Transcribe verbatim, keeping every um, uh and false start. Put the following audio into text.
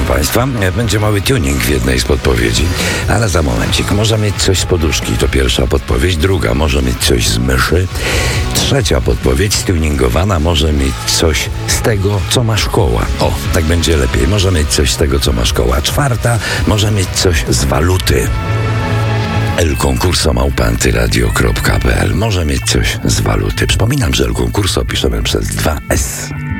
Państwa. Będzie mały tuning w jednej z podpowiedzi, ale za momencik. Może mieć coś z poduszki, to pierwsza podpowiedź. Druga, może mieć coś z myszy. Trzecia podpowiedź, stuningowana, może mieć coś z tego, co ma szkoła. O, tak będzie lepiej. Może mieć coś z tego, co ma szkoła. Czwarta, może mieć coś z waluty. El Concurso małpa antyradio kropka pe el. Może mieć coś z waluty. Przypominam, że El Concurso piszemy przez dwa S.